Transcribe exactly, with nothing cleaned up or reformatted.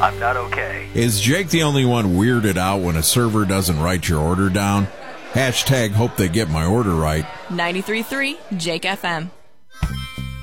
I'm not okay. Is Jake the only one weirded out when a server doesn't write your order down? Hashtag hope they get my order right. ninety-three point three Jake F M.